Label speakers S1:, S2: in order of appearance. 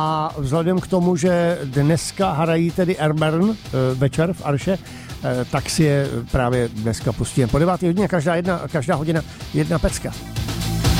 S1: A vzhledem k tomu, že dneska hrají tedy Airburn večer v Arše, tak si je právě dneska pustíme. Po 9. hodině každá hodina jedna pecka.